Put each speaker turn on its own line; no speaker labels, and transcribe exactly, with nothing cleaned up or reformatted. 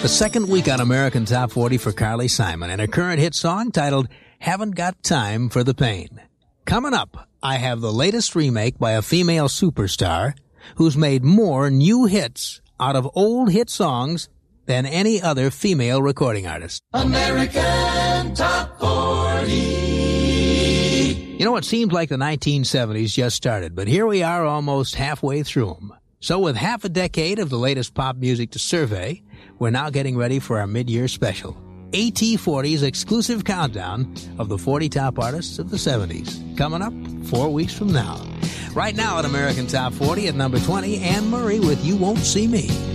The second week on American Top forty for Carly Simon and a current hit song titled Haven't Got Time for the Pain. Coming up, I have the latest remake by a female superstar who's made more new hits out of old hit songs than any other female recording artist.
American Top forty.
You know, it seems like the nineteen seventies just started, but here we are almost halfway through them. So with half a decade of the latest pop music to survey, we're now getting ready for our mid-year special. A T forty's exclusive countdown of the forty top artists of the seventies. Coming up four weeks from now. Right now at American Top forty at number twenty, Anne Murray with You Won't See Me.